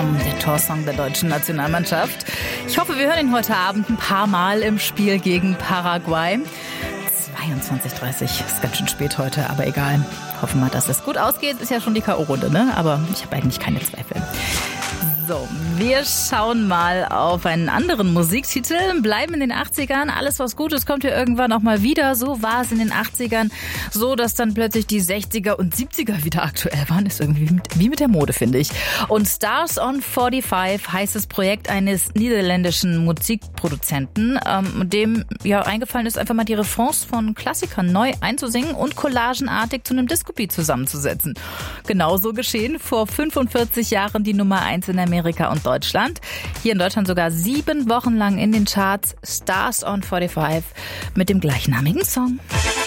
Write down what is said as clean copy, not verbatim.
der Torsong der deutschen Nationalmannschaft. Ich hoffe, wir hören ihn heute Abend ein paar Mal im Spiel gegen Paraguay. 22:30 ist ganz schön spät heute, aber egal. Hoffen wir, dass es gut ausgeht. Ist ja schon die K.O.-Runde, ne? Aber ich habe eigentlich keine Zweifel. So, wir schauen mal auf einen anderen Musiktitel, bleiben in den 80ern. Alles, was gut ist, kommt ja irgendwann auch mal wieder. So war es in den 80ern, so dass dann plötzlich die 60er und 70er wieder aktuell waren. Ist irgendwie wie mit der Mode, finde ich. Und Stars on 45 heißt das Projekt eines niederländischen Musikproduzenten, dem ja eingefallen ist, einfach mal die Refrains von Klassikern neu einzusingen und collagenartig zu einem Disco-Beat zusammenzusetzen. Genauso geschehen vor 45 Jahren die Nummer 1 in Amerika und Deutschland. Hier in Deutschland sogar 7 Wochen lang in den Charts. Stars on 45 mit dem gleichnamigen Song.